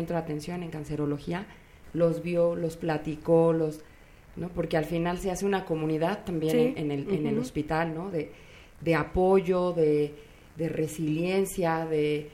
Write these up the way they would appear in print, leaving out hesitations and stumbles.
de atención en cancerología, los vio, los platicó, ¿no? Porque al final se hace una comunidad también en el hospital, ¿no? De apoyo, de resiliencia, de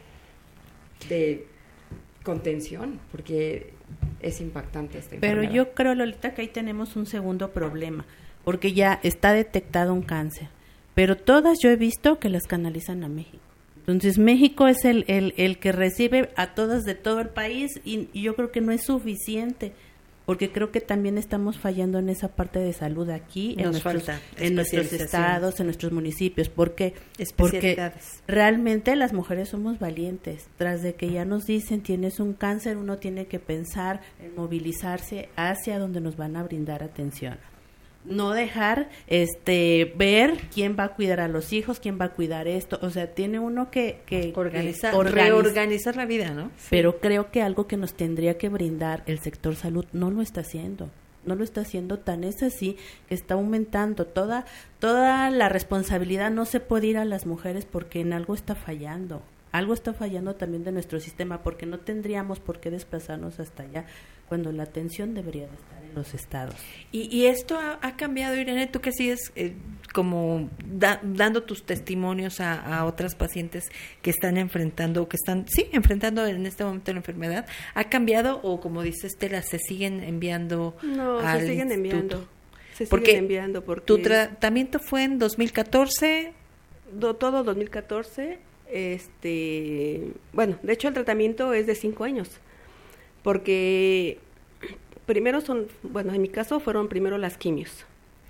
contención, porque es impactante esta enfermedad. Pero yo creo, Lolita, que ahí tenemos un segundo problema, porque ya está detectado un cáncer, pero todas yo he visto que las canalizan a México. Entonces México es el que recibe a todas de todo el país y yo creo que no es suficiente, porque creo que también estamos fallando en esa parte de salud aquí, en nuestros estados, en nuestros municipios, porque realmente las mujeres somos valientes. Tras de que ya nos dicen tienes un cáncer, uno tiene que pensar en movilizarse hacia donde nos van a brindar atención. No dejar ver quién va a cuidar a los hijos, quién va a cuidar esto, o sea, tiene uno que reorganizar la vida, ¿no? Pero creo que algo que nos tendría que brindar el sector salud no lo está haciendo, tan es así que está aumentando toda la responsabilidad, no se puede ir a las mujeres porque en algo está fallando también de nuestro sistema, porque no tendríamos por qué desplazarnos hasta allá cuando la atención debería de estar en los estados. Y esto ha cambiado, Irene, tú que sigues como dando tus testimonios a otras pacientes que están enfrentando enfrentando en este momento la enfermedad, ¿ha cambiado o, como dice Estela, se siguen enviando al se siguen instituto? enviando porque tu tratamiento fue en 2014, todo 2014. Bueno, de hecho el tratamiento es de 5 años, porque primero en mi caso fueron primero las quimios,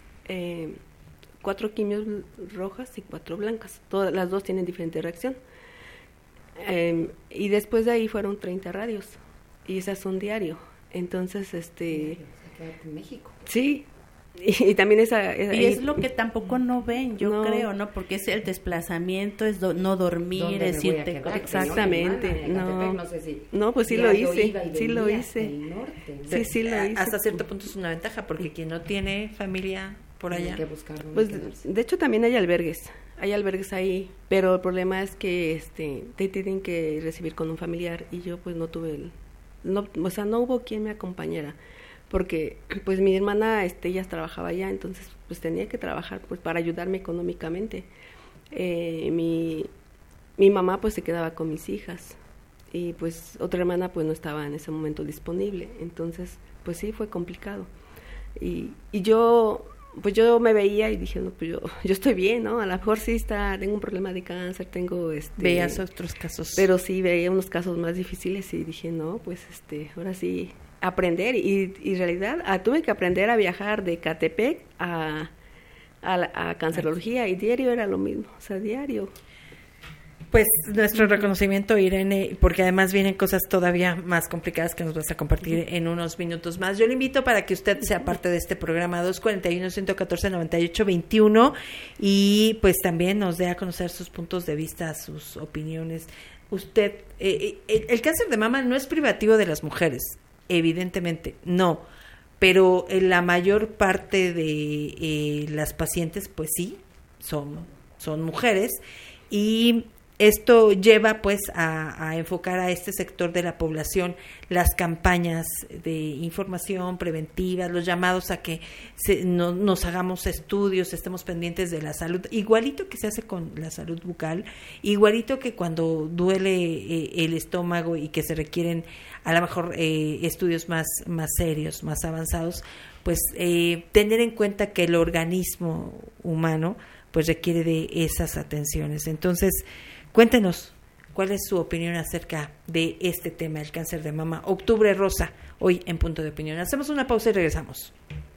4 quimios rojas y 4 blancas, todas las dos tienen diferente reacción, y después de ahí fueron 30 radios, y esas son diario, entonces en México. Sí. Y también y es lo que tampoco no ven, yo creo, ¿no? Porque es el desplazamiento, es no dormir, es irte. Exactamente. Pues sí lo hice. Sí lo hice. Hasta cierto punto es una ventaja, porque quien no tiene familia por allá. Tiene que buscar pues de hecho también hay albergues ahí, pero el problema es que te tienen que recibir con un familiar, y yo pues no tuve no hubo quien me acompañara, porque pues mi hermana ella trabajaba allá, entonces pues tenía que trabajar pues para ayudarme económicamente. Mi mamá pues se quedaba con mis hijas, y pues otra hermana pues no estaba en ese momento disponible, entonces pues sí fue complicado, y yo me veía y dije, no, pues yo estoy bien, ¿no? A lo mejor sí tengo un problema de cáncer, tengo veías otros casos, pero sí veía unos casos más difíciles, y dije, no, pues ahora sí aprender, y en realidad tuve que aprender a viajar de Catepec a cancerología, y diario era lo mismo, diario. Pues nuestro reconocimiento, Irene, porque además vienen cosas todavía más complicadas que nos vas a compartir en unos minutos más. Yo le invito para que usted sea parte de este programa 241-114-9821, y pues también nos dé a conocer sus puntos de vista, sus opiniones. Usted, el cáncer de mama no es privativo de las mujeres, evidentemente, no, pero la mayor parte de las pacientes, pues sí, son mujeres, y esto lleva pues a enfocar a este sector de la población las campañas de información preventiva, los llamados a que nos hagamos estudios, estemos pendientes de la salud, igualito que se hace con la salud bucal, igualito que cuando duele el estómago y que se requieren a lo mejor estudios más serios, más avanzados, pues tener en cuenta que el organismo humano pues requiere de esas atenciones. Entonces, cuéntenos, ¿cuál es su opinión acerca de este tema, el cáncer de mama? Octubre Rosa, hoy en Punto de Opinión. Hacemos una pausa y regresamos.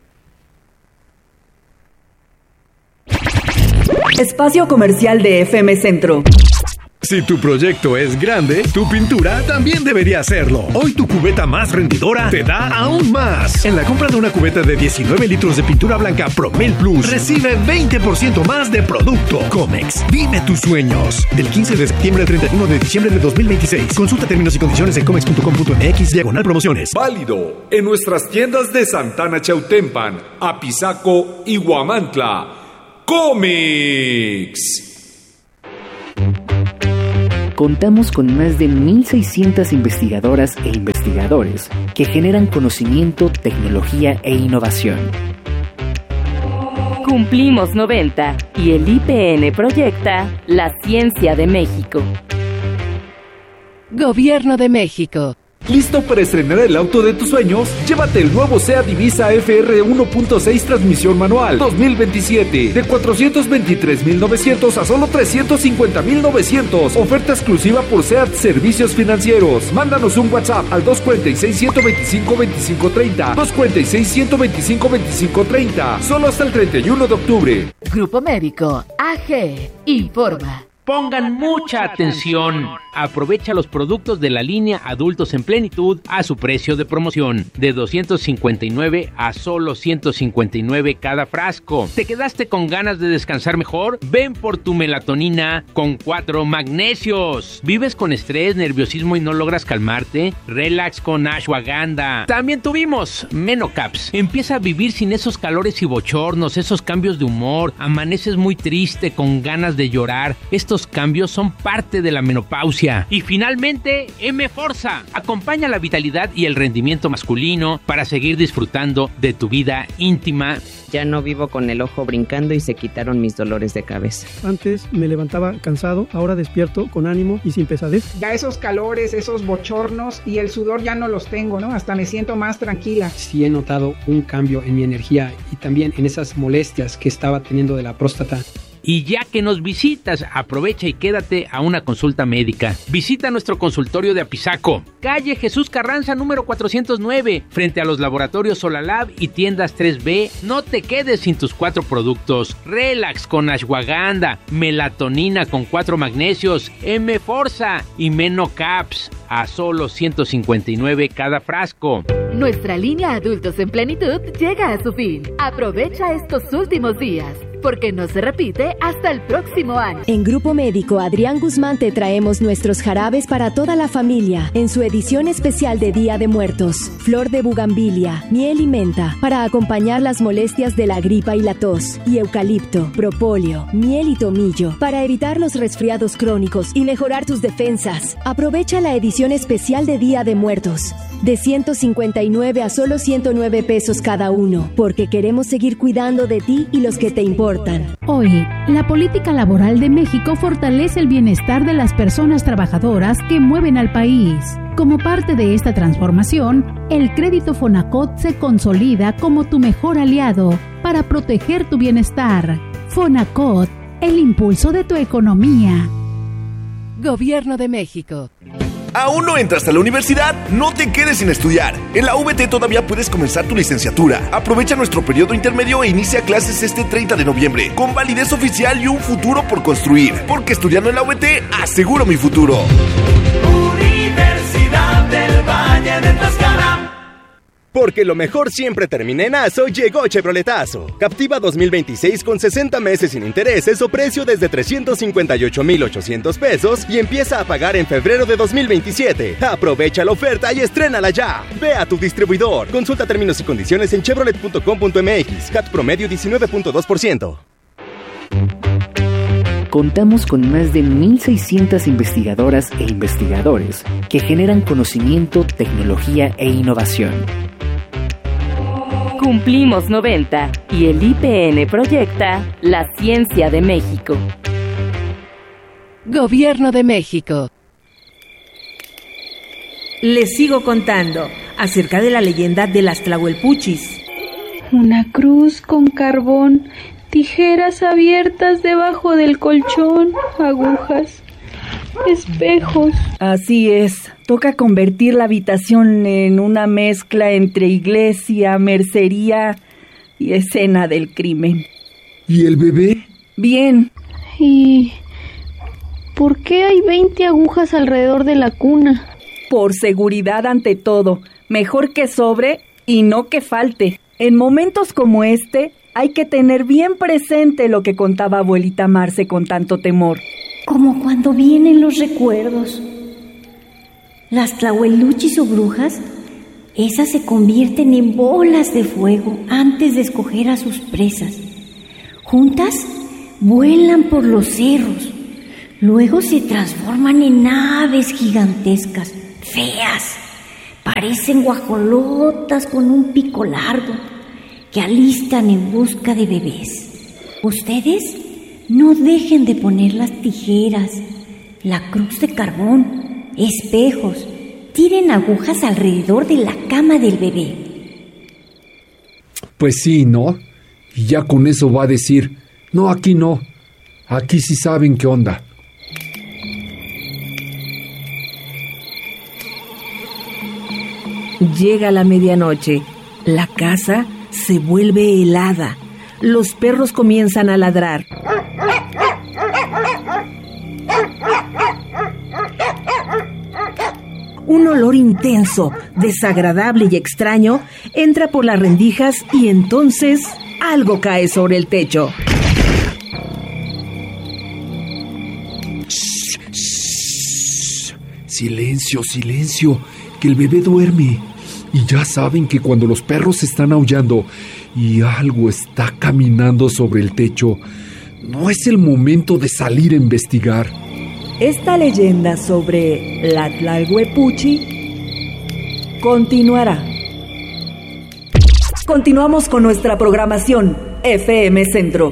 Espacio comercial de FM Centro. Si tu proyecto es grande, tu pintura también debería serlo. Hoy tu cubeta más rendidora te da aún más. En la compra de una cubeta de 19 litros de pintura blanca Promel Plus, recibe 20% más de producto. Comex, vive tus sueños. Del 15 de septiembre al 31 de diciembre de 2026. Consulta términos y condiciones en comex.com.mx/promociones. Válido en nuestras tiendas de Santana Chautempan, Apizaco y Huamantla. Comex. Contamos con más de 1,600 investigadoras e investigadores que generan conocimiento, tecnología e innovación. Cumplimos 90 y el IPN proyecta la ciencia de México. Gobierno de México. ¿Listo para estrenar el auto de tus sueños? Llévate el nuevo SEAT Ibiza FR 1.6 transmisión manual 2027 de 423,900 a solo 350,900. Oferta exclusiva por SEAT Servicios Financieros. Mándanos un WhatsApp al 246-125-2530. 246-125-2530. Solo hasta el 31 de octubre. Grupo Médico AG informa. Pongan mucha atención. Aprovecha los productos de la línea Adultos en Plenitud a su precio de promoción, de 259 a solo 159 cada frasco. ¿Te quedaste con ganas de descansar mejor? Ven por tu melatonina con 4 magnesios. ¿Vives con estrés, nerviosismo y no logras calmarte? Relax con ashwagandha. También tuvimos Menocaps. Empieza a vivir sin esos calores y bochornos, esos cambios de humor. Amaneces muy triste, con ganas de llorar. Estos cambios son parte de la menopausia. Y finalmente, M-Forza. Acompaña la vitalidad y el rendimiento masculino para seguir disfrutando de tu vida íntima. Ya no vivo con el ojo brincando y se quitaron mis dolores de cabeza. Antes me levantaba cansado, ahora despierto con ánimo y sin pesadez. Ya esos calores, esos bochornos y el sudor ya no los tengo, ¿no? Hasta me siento más tranquila. Sí he notado un cambio en mi energía y también en esas molestias que estaba teniendo de la próstata. Y ya que nos visitas, aprovecha y quédate a una consulta médica. Visita nuestro consultorio de Apizaco, calle Jesús Carranza número 409, frente a los laboratorios Solalab y tiendas 3B. No te quedes sin tus 4 productos. Relax con ashwagandha, melatonina con 4 magnesios, M-Forza y Menocaps a solo 159 cada frasco. Nuestra línea Adultos en Plenitud llega a su fin. Aprovecha estos últimos días, porque no se repite hasta el próximo año. En Grupo Médico Adrián Guzmán te traemos nuestros jarabes para toda la familia, en su edición especial de Día de Muertos. Flor de bugambilia, miel y menta, para acompañar las molestias de la gripa y la tos. Y eucalipto, propóleo, miel y tomillo, para evitar los resfriados crónicos y mejorar tus defensas. Aprovecha la edición especial de Día de Muertos, de 159 a solo 109 pesos cada uno, porque queremos seguir cuidando de ti y los que te importan. Hoy, la política laboral de México fortalece el bienestar de las personas trabajadoras que mueven al país. Como parte de esta transformación, el crédito Fonacot se consolida como tu mejor aliado para proteger tu bienestar. Fonacot, el impulso de tu economía. Gobierno de México. ¿Aún no entras a la universidad? No te quedes sin estudiar. En la VT todavía puedes comenzar tu licenciatura. Aprovecha nuestro periodo intermedio e inicia clases este 30 de noviembre, con validez oficial y un futuro por construir. Porque estudiando en la VT, aseguro mi futuro. Universidad del Valle de Tlaxcala. Porque lo mejor siempre termina en ASO, llegó Chevroletazo. Captiva 2026 con 60 meses sin intereses o precio desde 358,800 pesos y empieza a pagar en febrero de 2027. Aprovecha la oferta y estrénala ya. Ve a tu distribuidor. Consulta términos y condiciones en chevrolet.com.mx. CAT promedio 19.2%. Contamos con más de 1,600 investigadoras e investigadores que generan conocimiento, tecnología e innovación. Cumplimos 90 y el IPN proyecta la ciencia de México. Gobierno de México. Les sigo contando acerca de la leyenda de las Tlahuelpuchis. Una cruz con carbón, tijeras abiertas debajo del colchón, agujas, espejos. Así es, toca convertir la habitación en una mezcla entre iglesia, mercería y escena del crimen. ¿Y el bebé? Bien. ¿Y por qué hay 20 agujas alrededor de la cuna? Por seguridad ante todo, mejor que sobre y no que falte. En momentos como este, hay que tener bien presente lo que contaba abuelita Marce con tanto temor. Como cuando vienen los recuerdos. Las tlahueluchis o brujas, esas se convierten en bolas de fuego antes de escoger a sus presas. Juntas, vuelan por los cerros. Luego se transforman en aves gigantescas, feas. Parecen guajolotas con un pico largo que alistan en busca de bebés. Ustedes no dejen de poner las tijeras, la cruz de carbón, espejos. Tiren agujas alrededor de la cama del bebé. Pues sí, ¿no? Y ya con eso va a decir, no, aquí no. Aquí sí saben qué onda. Llega la medianoche. La casa se vuelve helada. Los perros comienzan a ladrar. Un olor intenso, desagradable y extraño entra por las rendijas y entonces algo cae sobre el techo. Silencio, silencio, que el bebé duerme. Y ya saben que cuando los perros están aullando y algo está caminando sobre el techo, no es el momento de salir a investigar. Esta leyenda sobre la Tlalhuepuchi continuará. Continuamos con nuestra programación FM Centro.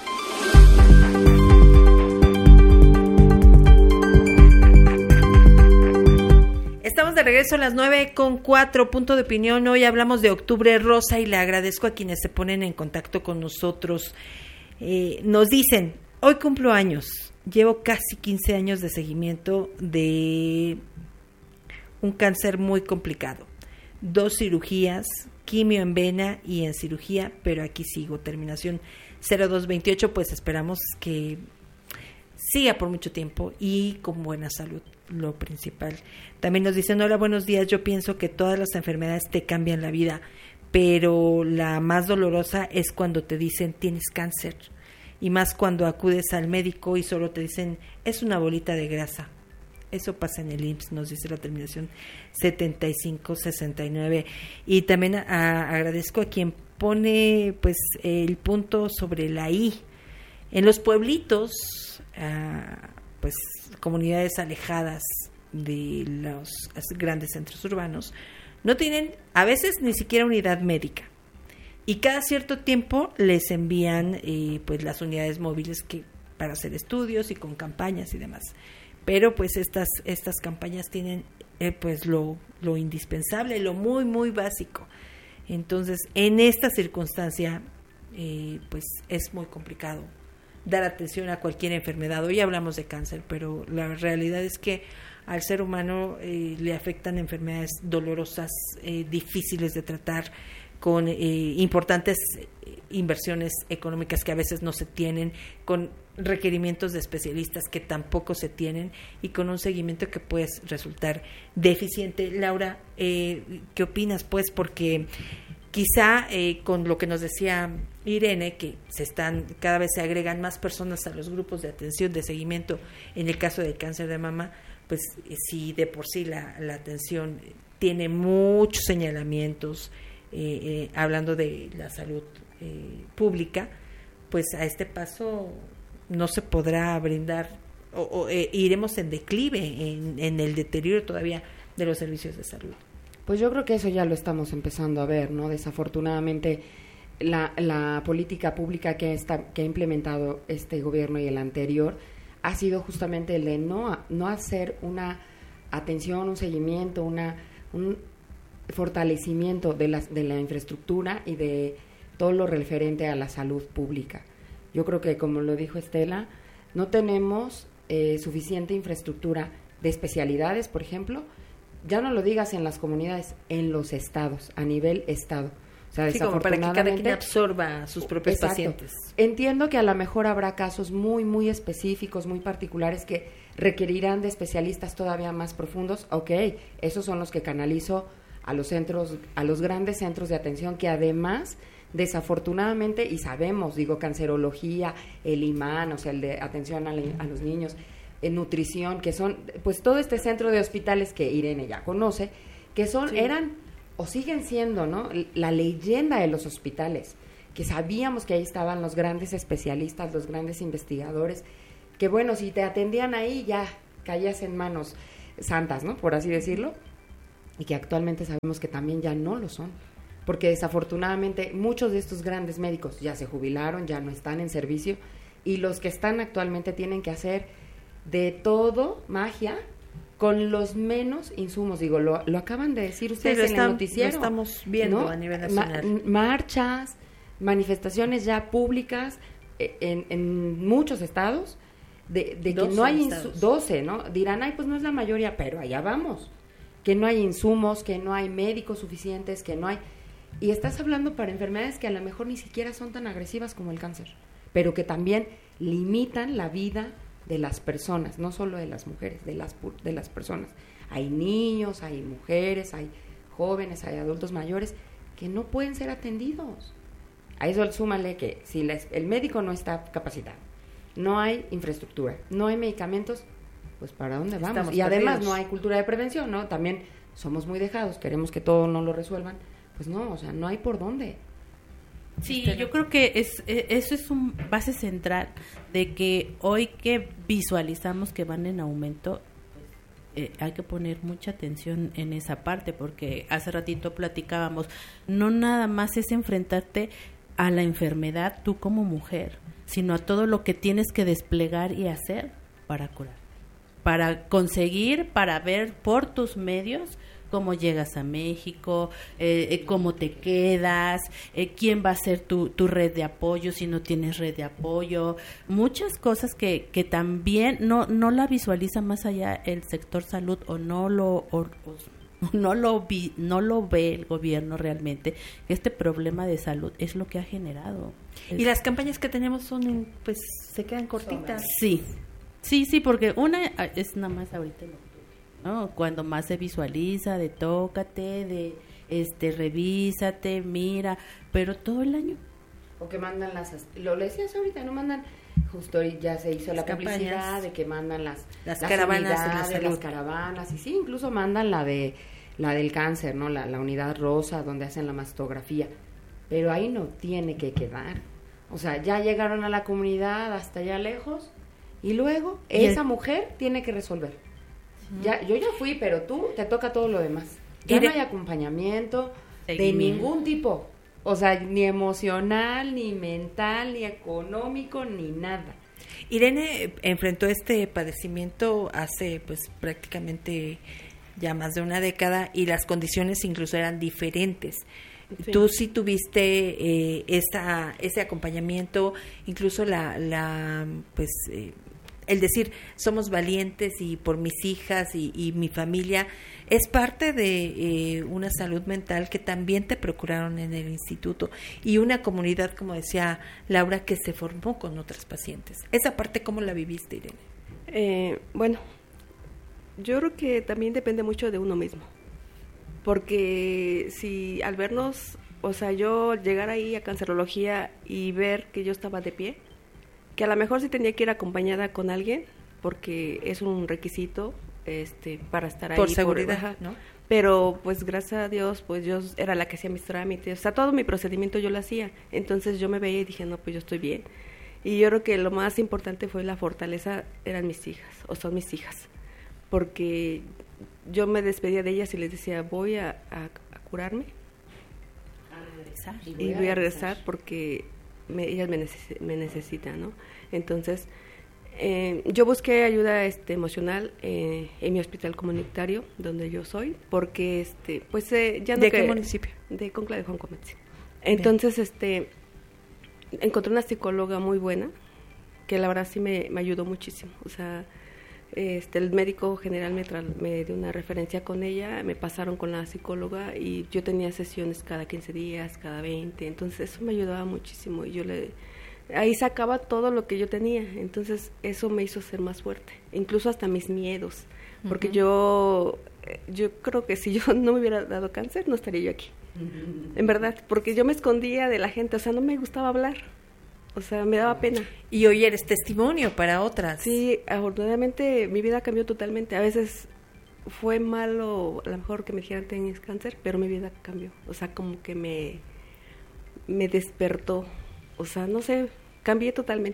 Estamos de regreso a las 9:04, punto de opinión. Hoy hablamos de Octubre Rosa y le agradezco a quienes se ponen en contacto con nosotros. Nos dicen, hoy cumplo años. Llevo casi 15 años de seguimiento de un cáncer muy complicado. 2 cirugías, quimio en vena y en cirugía, pero aquí sigo. Terminación 0228, pues esperamos que siga por mucho tiempo y con buena salud, lo principal. También nos dicen, hola, buenos días, yo pienso que todas las enfermedades te cambian la vida, pero la más dolorosa es cuando te dicen tienes cáncer. Y más cuando acudes al médico y solo te dicen, es una bolita de grasa. Eso pasa en el IMSS, nos dice la terminación 7569. Y también agradezco a quien pone pues el punto sobre la I. En los pueblitos, pues comunidades alejadas de los grandes centros urbanos, no tienen a veces ni siquiera unidad médica. Y cada cierto tiempo les envían pues las unidades móviles para hacer estudios y con campañas y demás. Pero pues estas campañas tienen pues lo indispensable, lo muy muy básico. Entonces, en esta circunstancia pues es muy complicado dar atención a cualquier enfermedad. Hoy hablamos de cáncer, pero la realidad es que al ser humano le afectan enfermedades dolorosas, difíciles de tratar, con importantes inversiones económicas que a veces no se tienen, con requerimientos de especialistas que tampoco se tienen y con un seguimiento que puede resultar deficiente. Laura, ¿qué opinas? Pues porque quizá con lo que nos decía Irene, que cada vez se agregan más personas a los grupos de atención, de seguimiento en el caso del cáncer de mama, pues si de por sí la atención tiene muchos señalamientos, hablando de la salud pública, pues a este paso no se podrá brindar o iremos en declive, en el deterioro todavía de los servicios de salud. Pues yo creo que eso ya lo estamos empezando a ver, ¿no? Desafortunadamente la política pública que ha implementado este gobierno y el anterior ha sido justamente el de no hacer una atención, un seguimiento, un fortalecimiento de la infraestructura y de todo lo referente a la salud pública. Yo creo que, como lo dijo Estela, no tenemos suficiente infraestructura de especialidades, por ejemplo, ya no lo digas en las comunidades, en los estados, a nivel estado. O sea, sí, como para que cada quien absorba a sus propios pacientes. Entiendo que a lo mejor habrá casos muy, muy específicos, muy particulares que requerirán de especialistas todavía más profundos. Ok, esos son los que canalizo a los centros, a los grandes centros de atención que además, desafortunadamente, y sabemos, cancerología, el IMAN, o sea, el de atención a los niños, nutrición, que son, pues todo este centro de hospitales que Irene ya conoce, que eran o siguen siendo, ¿no?, la leyenda de los hospitales, que sabíamos que ahí estaban los grandes especialistas, los grandes investigadores, que bueno, si te atendían ahí ya caías en manos santas, ¿no? Por así decirlo, y que actualmente sabemos que también ya no lo son, porque desafortunadamente muchos de estos grandes médicos ya se jubilaron, ya no están en servicio, y los que están actualmente tienen que hacer de todo magia con los menos insumos. Digo, lo acaban de decir ustedes en el noticiero. Lo estamos viendo, ¿no? A nivel nacional. Marchas, manifestaciones ya públicas en muchos estados de que no hay 12, ¿no? Dirán, ay, pues no es la mayoría, pero allá vamos. Que no hay insumos, que no hay médicos suficientes, que no hay... Y estás hablando para enfermedades que a lo mejor ni siquiera son tan agresivas como el cáncer, pero que también limitan la vida de las personas, no solo de las mujeres, de las personas. Hay niños, hay mujeres, hay jóvenes, hay adultos mayores que no pueden ser atendidos. A eso súmale que si el médico no está capacitado, no hay infraestructura, no hay medicamentos, pues ¿para dónde vamos? Estamos y además perdidos. no hay cultura de prevención, ¿no? También somos muy dejados, queremos que todo no lo resuelvan, pues no, o sea, no hay por dónde. Sí, yo creo que eso es un base central de que hoy que visualizamos que van en aumento, hay que poner mucha atención en esa parte, porque hace ratito platicábamos, no nada más es enfrentarte a la enfermedad tú como mujer, sino a todo lo que tienes que desplegar y hacer para curar, para conseguir, para ver por tus medios cómo llegas a México, cómo te quedas, quién va a ser tu red de apoyo si no tienes red de apoyo, muchas cosas que también no la visualiza más allá el sector salud o no lo ve el gobierno realmente. Este problema de salud es lo que ha generado. Y las campañas que tenemos pues se quedan cortitas. Sí, porque una es nada más ahorita, ¿no? Cuando más se visualiza de tócate, de revísate, mira, pero todo el año. O que mandan lo decías ahorita, no mandan, justo ya se hizo la publicidad de que mandan las caravanas de las caravanas, y sí, incluso mandan la del cáncer, ¿no? La unidad rosa donde hacen la mastografía, pero ahí no tiene que quedar. O sea, ya llegaron a la comunidad hasta allá lejos y luego esa mujer tiene que resolver. Yo ya fui, pero tú te toca todo lo demás. Ya no hay acompañamiento de ningún tipo. O sea, ni emocional, ni mental, ni económico, ni nada. Irene enfrentó este padecimiento hace pues prácticamente ya más de una década y las condiciones incluso eran diferentes. Sí. Tú sí tuviste ese acompañamiento, incluso el decir somos valientes y por mis hijas y mi familia es parte de una salud mental que también te procuraron en el instituto y una comunidad, como decía Laura, que se formó con otras pacientes. Esa parte, ¿cómo la viviste, Irene? Bueno, yo creo que también depende mucho de uno mismo, porque si al vernos, o sea, yo llegar ahí a cancerología y ver que yo estaba de pie, que a lo mejor sí tenía que ir acompañada con alguien, porque es un requisito para estar ahí. Por seguridad, ¿no? Pero pues gracias a Dios, pues yo era la que hacía mis trámites, o sea, todo mi procedimiento yo lo hacía. Entonces yo me veía y dije, no, pues yo estoy bien. Y yo creo que lo más importante fue la fortaleza, eran mis hijas, o son mis hijas. Porque yo me despedía de ellas y les decía, voy a curarme. Y voy a regresar porque ellas me necesitan, ¿no? Entonces, yo busqué ayuda emocional en mi hospital comunitario, donde yo soy, porque, ya no... ¿De qué municipio? De Concla de Juan Cometzi. Entonces, encontré una psicóloga muy buena, que la verdad sí me ayudó muchísimo. O sea, el médico general me dio una referencia con ella, me pasaron con la psicóloga y yo tenía sesiones cada 15 días, cada 20, entonces eso me ayudaba muchísimo y ahí sacaba todo lo que yo tenía, entonces eso me hizo ser más fuerte, incluso hasta mis miedos, porque yo creo que si yo no me hubiera dado cáncer no estaría yo aquí, en verdad, porque yo me escondía de la gente, o sea, no me gustaba hablar. O sea, me daba pena. Y hoy eres testimonio para otras. Sí, afortunadamente mi vida cambió totalmente. A veces fue malo, a lo mejor que me dijeran tienes cáncer, pero mi vida cambió. O sea, como que me despertó. O sea, no sé, cambié totalmente.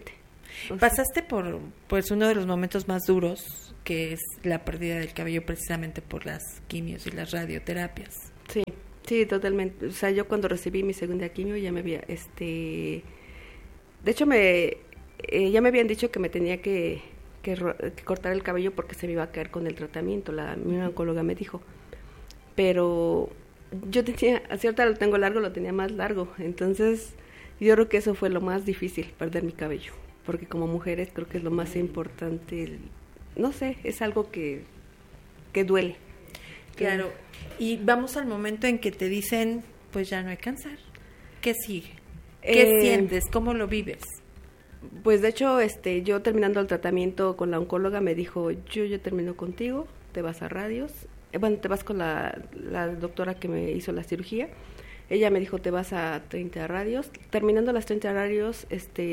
Pasaste por pues uno de los momentos más duros, que es la pérdida del cabello precisamente por las quimios y las radioterapias. Sí, totalmente. O sea, yo cuando recibí mi segunda quimio ya me había, de hecho ya me habían dicho que me tenía que cortar el cabello porque se me iba a caer con el tratamiento, mi oncóloga me dijo. Pero yo tenía, así ahorita lo tengo largo, lo tenía más largo, entonces yo creo que eso fue lo más difícil, perder mi cabello, porque como mujeres creo que es lo más importante, no sé, es algo que duele. Claro, y vamos al momento en que te dicen, pues ya no hay cáncer, ¿qué sigue? ¿Qué sientes? ¿Cómo lo vives? Pues de hecho, yo terminando el tratamiento con la oncóloga me dijo, yo ya termino contigo, te vas a radios, te vas con la doctora que me hizo la cirugía. Ella me dijo, te vas a 30 radios. Terminando las 30 radios,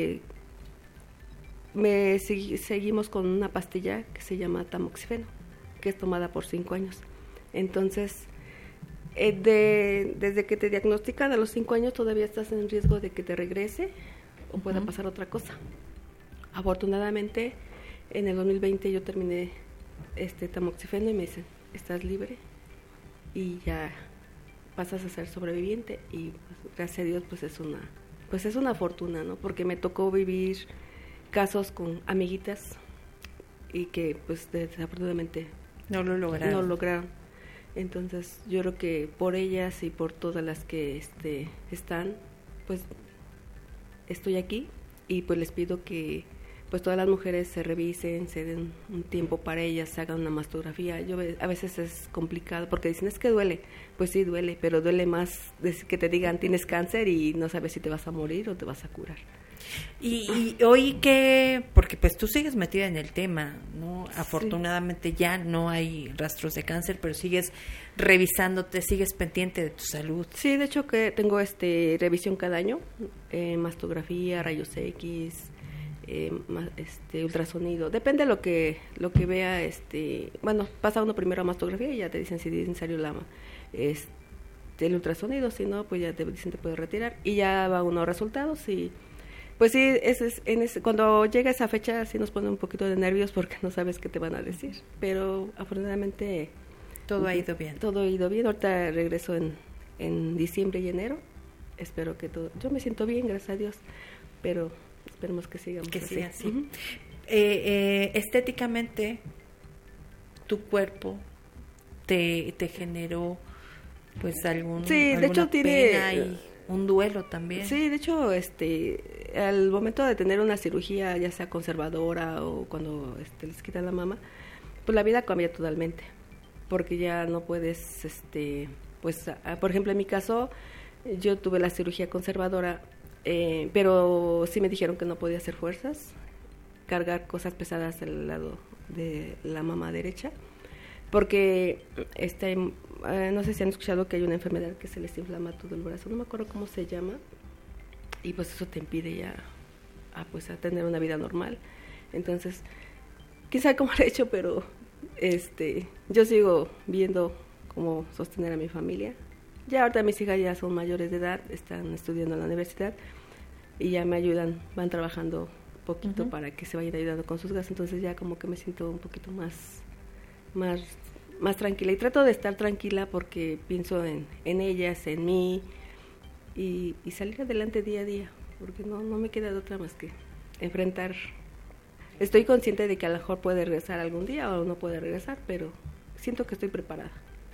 seguimos con una pastilla que se llama tamoxifeno, que es tomada por 5 años. Entonces, desde que te diagnostican a los 5 años, todavía estás en riesgo de que te regrese o pueda pasar otra cosa. Afortunadamente, en el 2020 yo terminé tamoxifeno y me dicen, estás libre y ya pasas a ser sobreviviente, y pues, gracias a Dios pues es una fortuna, ¿no? Porque me tocó vivir casos con amiguitas y que pues desafortunadamente no lo lograron. Entonces yo creo que por ellas y por todas las que están, pues estoy aquí, y pues les pido que pues todas las mujeres se revisen, se den un tiempo para ellas, se hagan una mastografía. A veces es complicado porque dicen, es que duele. Pues sí duele, pero duele más que te digan tienes cáncer y no sabes si te vas a morir o te vas a curar. Y hoy porque pues tú sigues metida en el tema, ¿no? Afortunadamente ya no hay rastros de cáncer, pero sigues revisándote, sigues pendiente de tu salud. Sí, de hecho que tengo revisión cada año, mastografía, rayos X, ultrasonido, depende de lo que vea, pasa uno primero a mastografía y ya te dicen si es necesario el ultrasonido, si no pues ya te dicen te puedes retirar y ya va uno a resultados. Y pues sí, cuando llega esa fecha sí nos pone un poquito de nervios porque no sabes qué te van a decir, pero afortunadamente todo ha ido bien. Ahorita regreso en diciembre y enero, espero que todo, yo me siento bien, gracias a Dios, pero esperemos que sigamos así. Siga así. Uh-huh. Estéticamente, tu cuerpo te generó pues alguna de hecho pena y un duelo también. Sí, de hecho, al momento de tener una cirugía, ya sea conservadora o cuando les quitan la mama, pues la vida cambia totalmente, porque ya no puedes, por ejemplo, en mi caso, yo tuve la cirugía conservadora, pero sí me dijeron que no podía hacer fuerzas, cargar cosas pesadas del lado de la mama derecha, porque no sé si han escuchado que hay una enfermedad que se les inflama todo el brazo, no me acuerdo cómo se llama, y pues eso te impide ya a tener una vida normal. Entonces, quién sabe cómo lo he hecho, pero yo sigo viendo cómo sostener a mi familia. Ya ahorita mis hijas ya son mayores de edad, están estudiando en la universidad y ya me ayudan, van trabajando poquito para que se vayan ayudando con sus gastos, entonces ya como que me siento un poquito más tranquila, y trato de estar tranquila porque pienso en ellas, en mí, y salir adelante día a día, porque no me queda de otra más que enfrentar. Estoy consciente de que a lo mejor puede regresar algún día o no puede regresar, pero siento que estoy preparada.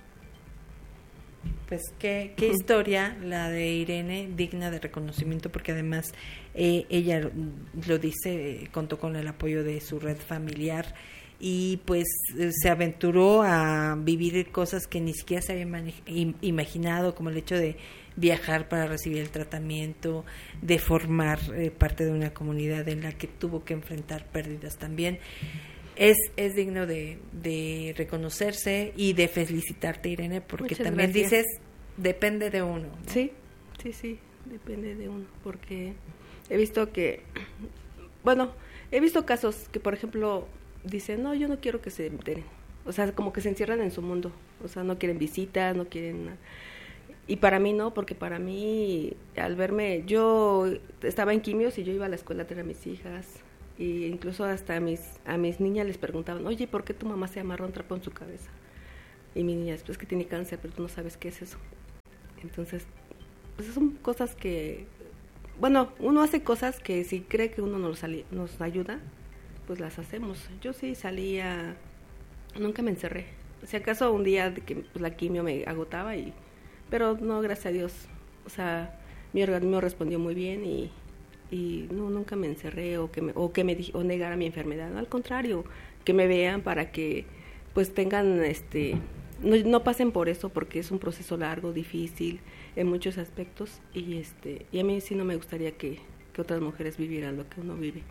Pues qué historia la de Irene, digna de reconocimiento, porque además ella lo dice, contó con el apoyo de su red familiar y pues se aventuró a vivir cosas que ni siquiera se había imaginado, como el hecho de viajar para recibir el tratamiento, de formar parte de una comunidad en la que tuvo que enfrentar pérdidas también. Es digno de reconocerse y de felicitarte, Irene, porque muchas también gracias. Dices, depende de uno, ¿no? Sí, depende de uno, porque he visto casos que, por ejemplo, dicen, no, yo no quiero que se enteren, o sea, como que se encierran en su mundo, o sea, no quieren visitas, no quieren nada. Y para mí no, porque para mí, al verme, yo estaba en quimios y yo iba a la escuela a tener a mis hijas, Y incluso hasta a mis niñas les preguntaban, oye, ¿por qué tu mamá se amarra un trapo en su cabeza? Y mi niña, pues que tiene cáncer, pero tú no sabes qué es eso. Entonces, pues son cosas que, bueno, uno hace cosas que si cree que uno nos ayuda, pues las hacemos. Yo sí salía, nunca me encerré. Si acaso un día de que pues, la quimio me agotaba, pero no, gracias a Dios. O sea, mi organismo respondió muy bien y no, nunca me encerré o negara mi enfermedad. No, al contrario, que me vean para que pues tengan no pasen por eso, porque es un proceso largo, difícil en muchos aspectos y a mí sí no me gustaría que otras mujeres vivieran lo que uno vive.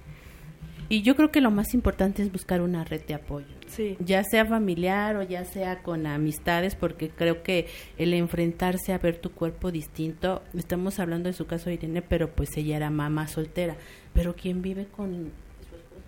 Y yo creo que lo más importante es buscar una red de apoyo, sí, ya sea familiar o ya sea con amistades, porque creo que el enfrentarse a ver tu cuerpo distinto, estamos hablando de su caso de Irene, pero pues ella era mamá soltera, pero quien vive con su esposo,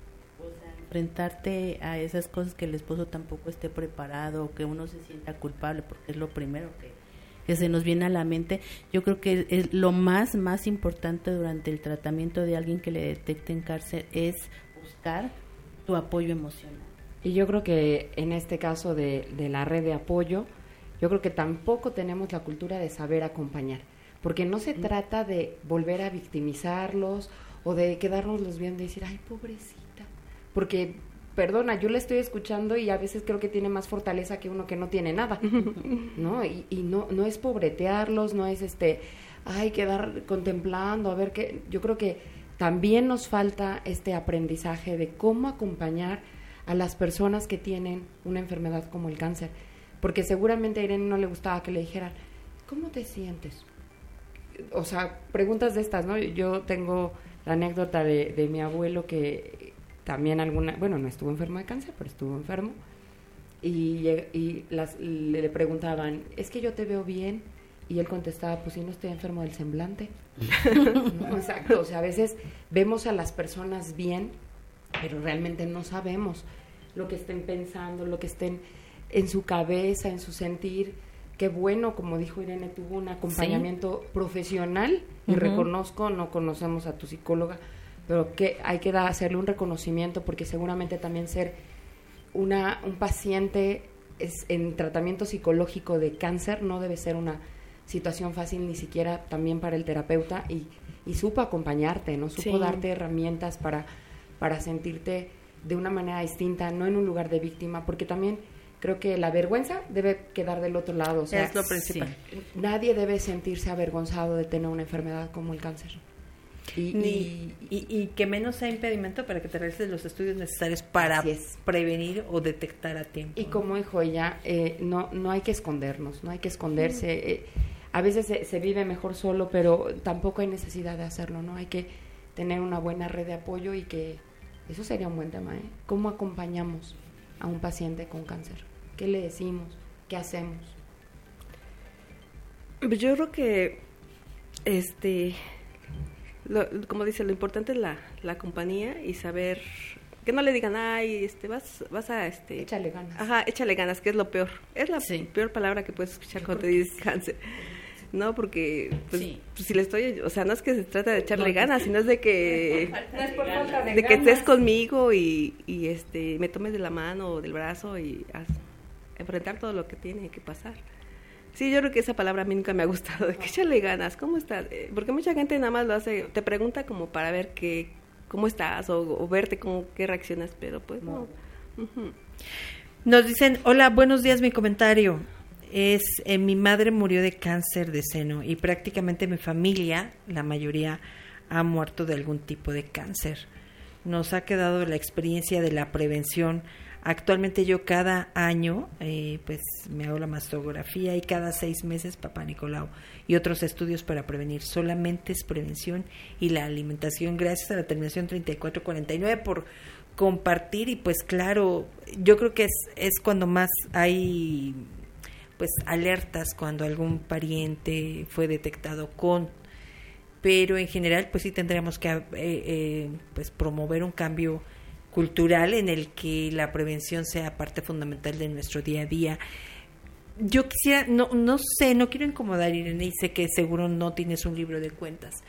o sea, enfrentarte a esas cosas que el esposo tampoco esté preparado o que uno se sienta culpable, porque es lo primero que se nos viene a la mente. Yo creo que es lo más importante durante el tratamiento de alguien que le detecten cáncer es buscar tu apoyo emocional. Y yo creo que en este caso de la red de apoyo, yo creo que tampoco tenemos la cultura de saber acompañar, porque no se trata de volver a victimizarlos o de quedarnos los viendo y decir, ay, pobrecita, porque perdona, yo la estoy escuchando y a veces creo que tiene más fortaleza que uno que no tiene nada, ¿no? Y no es pobretearlos, no es quedar contemplando, a ver qué. Yo creo que también nos falta este aprendizaje de cómo acompañar a las personas que tienen una enfermedad como el cáncer, porque seguramente a Irene no le gustaba que le dijeran, ¿cómo te sientes? O sea, preguntas de estas, ¿no? Yo tengo la anécdota de mi abuelo que también no estuvo enfermo de cáncer, pero estuvo enfermo, y le preguntaban, es que yo te veo bien, y él contestaba, pues si no estoy enfermo del semblante. No, exacto, o sea, a veces vemos a las personas bien, pero realmente no sabemos lo que estén pensando, lo que estén en su cabeza, en su sentir. Qué bueno, como dijo Irene, tuvo un acompañamiento profesional, y reconozco, no conocemos a tu psicóloga, pero que hay que hacerle un reconocimiento, porque seguramente también ser un paciente en tratamiento psicológico de cáncer no debe ser una situación fácil, ni siquiera también para el terapeuta, y supo acompañarte, ¿no? Supo darte herramientas para sentirte de una manera distinta, no en un lugar de víctima, porque también creo que la vergüenza debe quedar del otro lado. O sea, es lo principal. Nadie debe sentirse avergonzado de tener una enfermedad como el cáncer. Y que menos sea impedimento para que te realices los estudios necesarios para prevenir o detectar a tiempo. Y como dijo ella, no hay que escondernos, no hay que esconderse. A veces se vive mejor solo, pero tampoco hay necesidad de hacerlo, ¿no? Hay que tener una buena red de apoyo, y que eso sería un buen tema, ¿eh? ¿Cómo acompañamos a un paciente con cáncer? ¿Qué le decimos? ¿Qué hacemos? Pues yo creo que como dice, lo importante es la compañía, y saber que no le digan, ay, vas a échale ganas. Ajá, échale ganas, que es lo peor. Es la peor palabra que puedes escuchar cuando te dices cáncer. No, porque pues si le estoy, o sea, no es que se trata de echarle ganas, sino es de que que estés conmigo y me tomes de la mano o del brazo y enfrentar todo lo que tiene que pasar. Sí, yo creo que esa palabra a mí nunca me ha gustado, de que échale ganas, ¿cómo estás? Porque mucha gente nada más lo hace, te pregunta como para ver cómo estás o verte qué reaccionas, pero pues no. Nos dicen, hola, buenos días, mi comentario es, mi madre murió de cáncer de seno y prácticamente mi familia, la mayoría, ha muerto de algún tipo de cáncer. Nos ha quedado la experiencia de la prevención. Actualmente yo cada año pues me hago la mastografía y cada 6 meses Papá Nicolau y otros estudios para prevenir. Solamente es prevención y la alimentación. Gracias a la terminación 3449 por compartir. Y pues claro, yo creo que es cuando más hay pues alertas cuando algún pariente fue detectado con, pero en general pues sí tendríamos que pues promover un cambio cultural en el que la prevención sea parte fundamental de nuestro día a día. Yo quisiera, no sé, no quiero incomodar, Irene, y sé que seguro no tienes un libro de cuentas,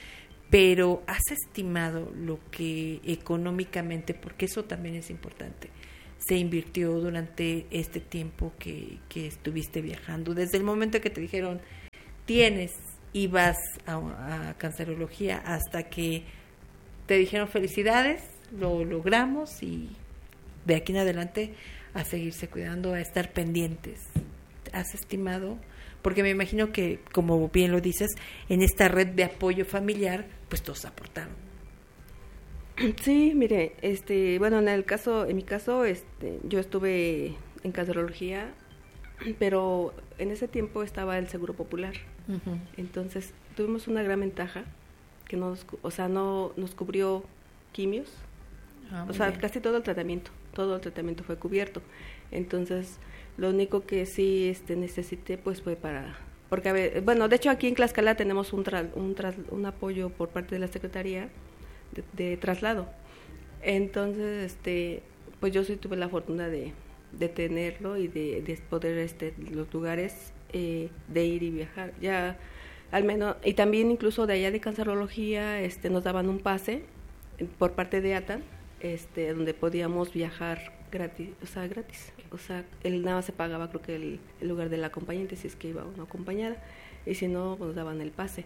pero ¿has estimado lo que económicamente, porque eso también es importante, se invirtió durante este tiempo que estuviste viajando? Desde el momento que te dijeron tienes y vas a cancerología hasta que te dijeron felicidades, lo logramos y de aquí en adelante a seguirse cuidando, a estar pendientes. ¿Has estimado? Porque me imagino que, como bien lo dices, en esta red de apoyo familiar, pues todos aportaron. Sí, mire, bueno, en mi caso, yo estuve en cancerología, pero en ese tiempo estaba el Seguro Popular. Uh-huh. Entonces, tuvimos una gran ventaja que no nos cubrió quimios. Casi todo el tratamiento fue cubierto. Entonces, lo único que sí necesité pues fue porque a ver, bueno, de hecho aquí en Tlaxcala tenemos un apoyo por parte de la Secretaría de traslado. Entonces, pues yo sí tuve la fortuna de tenerlo y de poder los lugares de ir y viajar. Ya al menos, y también incluso de allá de cancerología nos daban un pase por parte de ATA, donde podíamos viajar gratis. Nada más se pagaba, creo que el lugar del acompañante, si es que iba una acompañada, y si no, pues daban el pase.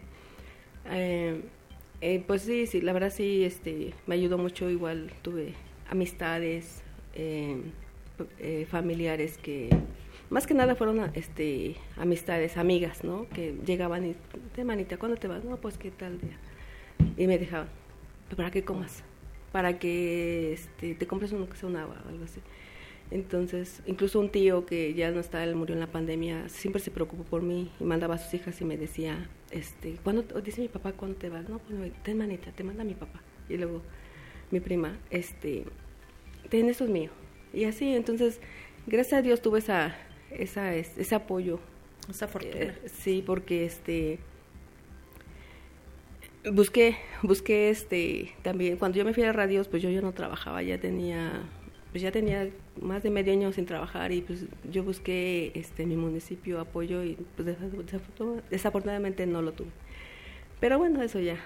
Pues sí, la verdad sí, me ayudó mucho. Igual tuve amistades, familiares que, más que nada fueron amistades, amigas, ¿no? Que llegaban y, manita, ¿cuándo te vas? No, pues qué tal día. Y me dejaban, ¿para qué comas? Para que te compres un agua o algo así. Entonces, incluso un tío que ya no está, él murió en la pandemia, siempre se preocupó por mí y mandaba a sus hijas y me decía, dice mi papá, ¿cuándo te vas? No, pues ten manita, te manda mi papá. Y luego mi prima, ten, eso es mío. Y así, entonces, gracias a Dios tuve ese apoyo. Esa fortuna. Sí, porque busqué también, cuando yo me fui a radios, pues yo ya no trabajaba, ya tenía más de medio año sin trabajar, y pues yo busqué en mi municipio apoyo y pues desafortunadamente no lo tuve. Pero bueno, eso ya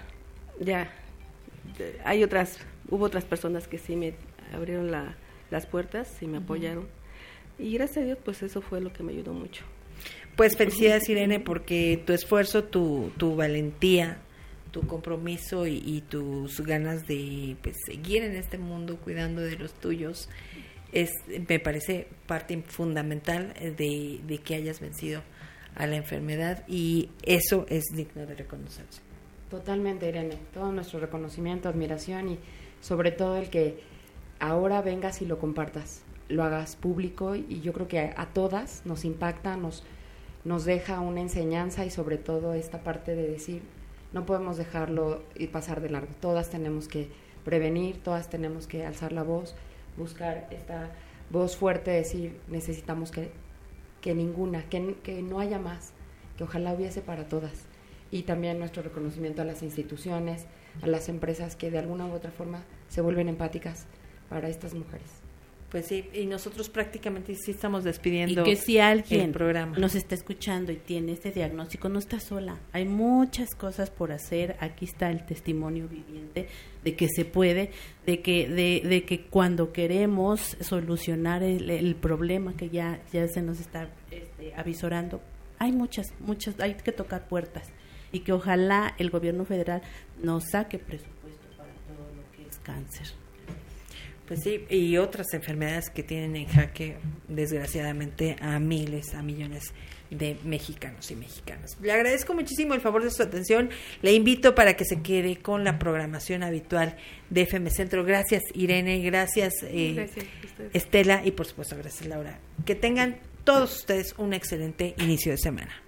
hubo otras personas que sí me abrieron las puertas y me apoyaron, y gracias a Dios pues eso fue lo que me ayudó mucho. Pues felicidades, Irene, porque tu esfuerzo, tu valentía, tu compromiso y tus ganas de pues seguir en este mundo cuidando de los tuyos me parece parte fundamental de que hayas vencido a la enfermedad, y eso es digno de reconocerse. Totalmente, Irene, todo nuestro reconocimiento, admiración, y sobre todo el que ahora vengas y lo compartas, lo hagas público, y yo creo que a todas nos impacta, nos deja una enseñanza, y sobre todo esta parte de decir, no podemos dejarlo y pasar de largo. Todas tenemos que prevenir, todas tenemos que alzar la voz, buscar esta voz fuerte, decir, necesitamos que no haya más, que ojalá hubiese para todas. Y también nuestro reconocimiento a las instituciones, a las empresas que de alguna u otra forma se vuelven empáticas para estas mujeres. Pues sí, y nosotros prácticamente sí estamos despidiendo y que si alguien el programa nos está escuchando y tiene este diagnóstico, no está sola. Hay muchas cosas por hacer. Aquí está el testimonio viviente de que se puede, de que cuando queremos solucionar el problema que ya se nos está avisorando, hay muchas, hay que tocar puertas, y que ojalá el gobierno federal nos saque presupuesto para todo lo que es cáncer. Pues sí, y otras enfermedades que tienen en jaque, desgraciadamente, a miles, a millones de mexicanos y mexicanas. Le agradezco muchísimo el favor de su atención. Le invito para que se quede con la programación habitual de FM Centro. Gracias, Irene. Gracias, Estela. Y, por supuesto, gracias, Laura. Que tengan todos ustedes un excelente inicio de semana.